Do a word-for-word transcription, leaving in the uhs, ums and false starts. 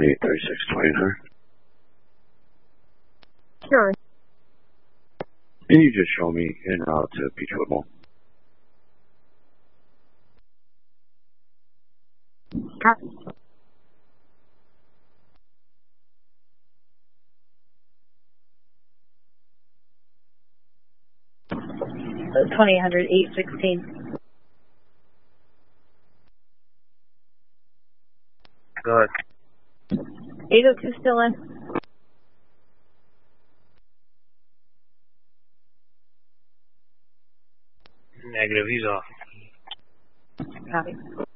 twenty-eight thirty-six twenty-nine. Sure. Can you just show me en route to Beechwood Mall? Copy. twenty hundred eight sixteen. Good. eight oh two still in? Negative, he's off. Copy.